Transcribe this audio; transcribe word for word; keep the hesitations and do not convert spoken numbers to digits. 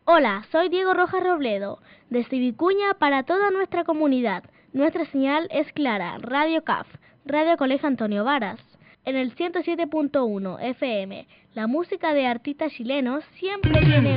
Hola, soy Diego Rojas Robledo, desde Vicuña para toda nuestra comunidad. Nuestra señal es clara, Radio C A F, Radio Colegio Antonio Varas. En el ciento siete punto uno F M, la música de artistas chilenos siempre tiene